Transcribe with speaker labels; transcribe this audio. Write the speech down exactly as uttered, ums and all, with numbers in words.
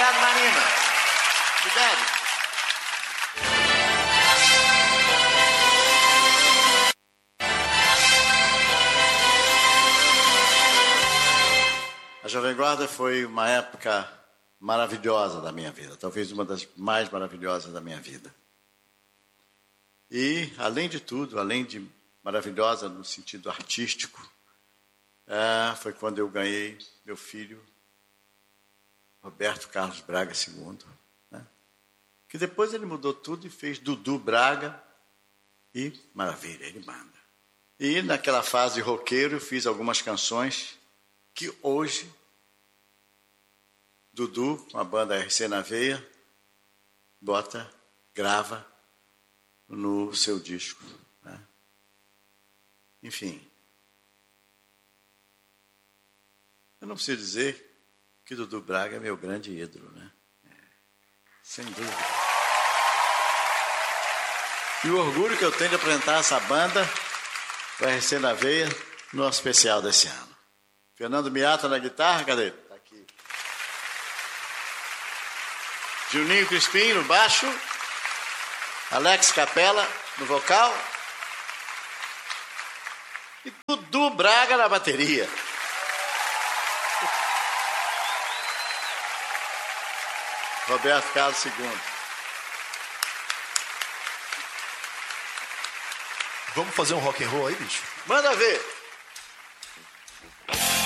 Speaker 1: Obrigado, Marina. Obrigado. A Jovem Guarda foi uma época maravilhosa da minha vida, talvez uma das mais maravilhosas da minha vida. E, além de tudo, além de maravilhosa no sentido artístico, é, foi quando eu ganhei meu filho, Roberto Carlos Braga segundo, né? Que depois ele mudou tudo e fez Dudu Braga e, maravilha, ele manda. E naquela fase roqueiro eu fiz algumas canções que hoje Dudu, com a banda R C na Veia, bota, grava no seu disco, né? Enfim, eu não preciso dizer que Dudu Braga é meu grande ídolo, né? Sem dúvida. E o orgulho que eu tenho de apresentar essa banda, o R C na Veia, no nosso especial desse ano. Fernando Miata na guitarra, cadê? Tá aqui. Juninho Crispim no baixo, Alex Capella no vocal e Dudu Braga na bateria. Roberto Carlos segundo.
Speaker 2: Vamos fazer um rock and roll aí, bicho?
Speaker 1: Manda ver.